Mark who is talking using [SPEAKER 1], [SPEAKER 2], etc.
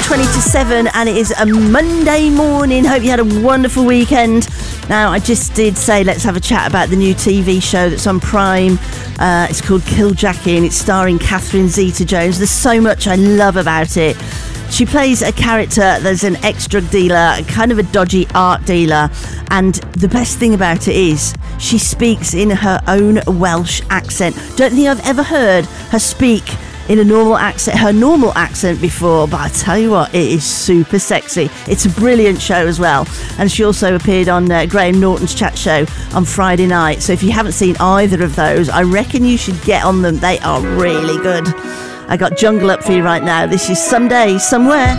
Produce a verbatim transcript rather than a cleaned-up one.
[SPEAKER 1] twenty to seven, and it is a Monday morning. Hope you had a wonderful weekend. Now, I just did say let's have a chat about the new T V show that's on Prime. Uh, it's called Killjackie, and it's starring Catherine Zeta-Jones. There's so much I love about it. She plays a character that's an ex-drug dealer, kind of a dodgy art dealer, and the best thing about it is she speaks in her own Welsh accent. Don't think I've ever heard her speak in a normal accent, her normal accent before, but I tell you what, it is super sexy. It's a brilliant show as well. And she also appeared on uh, Graham Norton's chat show on Friday night. So if you haven't seen either of those, I reckon you should get on them. They are really good. I got Jungle up for you right now. This is Someday, Somewhere.